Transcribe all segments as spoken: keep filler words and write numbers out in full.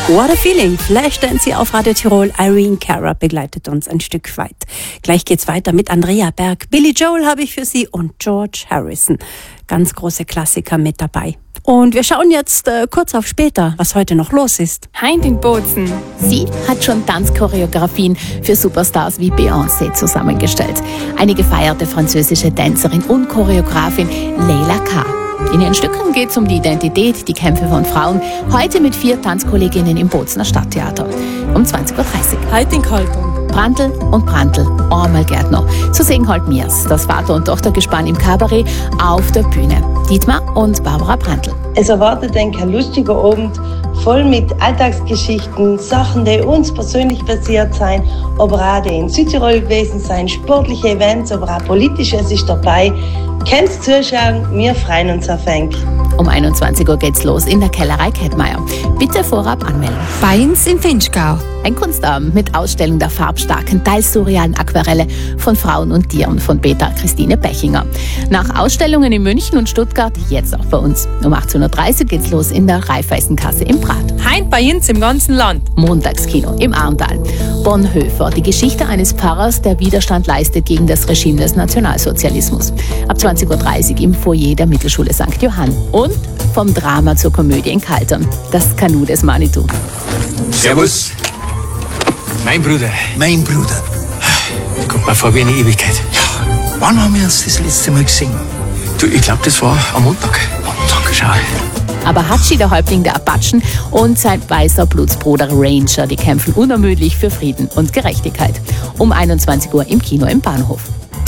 What a Feeling. Flashdance hier auf Radio Tirol. Irene Cara begleitet uns ein Stück weit. Gleich geht's weiter mit Andrea Berg. Billy Joel habe ich für Sie und George Harrison. Ganz große Klassiker mit dabei. Und wir schauen jetzt äh, kurz auf später, was heute noch los ist. Heint in Bozen. Sie hat schon Tanzchoreografien für Superstars wie Beyoncé zusammengestellt. Eine gefeierte französische Tänzerin und Choreografin, Leila K. In ihren Stücken geht es um die Identität, die Kämpfe von Frauen. Heute mit vier Tanzkolleginnen im Bozener Stadttheater. Um zwanzig Uhr dreißig. Heint in Kaltung. Brandl und Brandl, einmal Gärtner. So singen halt mir's, das Vater- und Tochtergespann im Kabarett auf der Bühne. Dietmar und Barbara Brandl. Es erwartet ein lustiger Abend, voll mit Alltagsgeschichten, Sachen, die uns persönlich passiert sein, aber auch die in Südtirol gewesen sein, sportliche Events, aber auch politisches ist dabei. Könnt's zuschauen, wir freuen uns auf euch. Um einundzwanzig Uhr geht's los in der Kellerei Kettmeier. Bitte vorab anmelden. Bei uns in Finchgau. Ein Kunstabend mit Ausstellung der farbstarken, teils surrealen Aquarelle von Frauen und Tieren von Petra Christine Bechinger. Nach Ausstellungen in München und Stuttgart jetzt auch bei uns. Um achtzehn Uhr dreißig geht's los in der Raiffeisenkasse im Prat. Heint bei uns im ganzen Land. Montagskino im Arntal. Bonhoeffer, die Geschichte eines Pfarrers, der Widerstand leistet gegen das Regime des Nationalsozialismus. Ab zwanzig Uhr dreißig im Foyer der Mittelschule Sankt Johann. Und vom Drama zur Komödie in Kaltern. Das Kanu des Manitou. Servus. Mein Bruder. Mein Bruder. Kommt mir vor wie eine Ewigkeit. Ja, wann haben wir uns das letzte Mal gesehen? Du, ich glaube, das war am Montag. Montag, schau. Aber Hatschi, der Häuptling der Apachen, und sein weißer Blutsbruder Ranger, die kämpfen unermüdlich für Frieden und Gerechtigkeit. Um einundzwanzig Uhr im Kino im Bahnhof.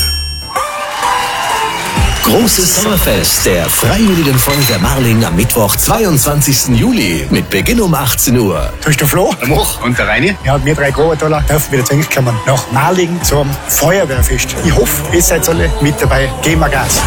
Großes Sommerfest der Freiwilligen Feuerwehr Marling am Mittwoch, zweiundzwanzigsten Juli mit Beginn um achtzehn Uhr. Da ist der Flo. Der Moch. Und der Reini? Ja, wir drei Grobertaler dürfen wieder zu euch kommen. Nach Marling zum Feuerwehrfest. Ich hoffe, ihr seid alle mit dabei. Gehen wir Gas.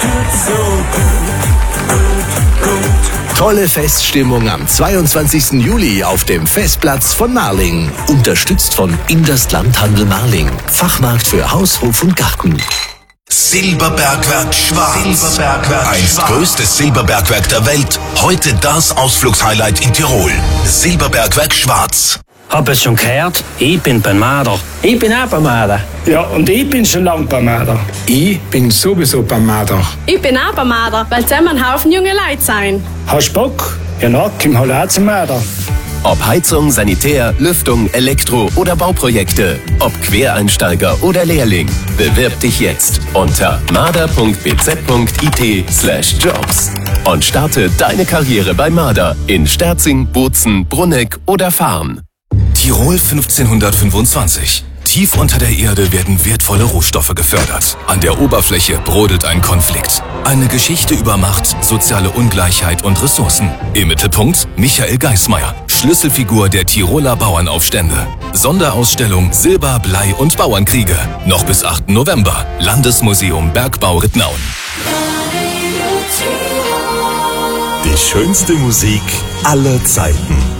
Tolle Feststimmung am zweiundzwanzigsten Juli auf dem Festplatz von Marling. Unterstützt von Inderst Landhandel Marling. Fachmarkt für Haus, Hof und Garten. Silberbergwerk Schwarz. Silberbergwerk Einst Schwarz. Größtes Silberbergwerk der Welt. Heute das Ausflugshighlight in Tirol. Silberbergwerk Schwarz. Hab es schon gehört? Ich bin beim Marder. Ich bin auch beim Marder. Ja, und ich bin schon lang beim Marder. Ich bin sowieso beim Marder. Ich bin auch beim Marder, weil zusammen ein Haufen junge Leute sein. Hast Bock? Ja, na, komm halt auch zum Marder. Ob Heizung, Sanitär, Lüftung, Elektro- oder Bauprojekte. Ob Quereinsteiger oder Lehrling. Bewirb dich jetzt unter marder punkt b z punkt i t slash jobs und starte deine Karriere bei Marder in Sterzing, Bozen, Brunneck oder Farn. Tirol fünfzehnhundertfünfundzwanzig. Tief unter der Erde werden wertvolle Rohstoffe gefördert. An der Oberfläche brodelt ein Konflikt. Eine Geschichte über Macht, soziale Ungleichheit und Ressourcen. Im Mittelpunkt Michael Geismeier, Schlüsselfigur der Tiroler Bauernaufstände. Sonderausstellung Silber, Blei und Bauernkriege. Noch bis achten November. Landesmuseum Bergbau Rittnauen. Die schönste Musik aller Zeiten.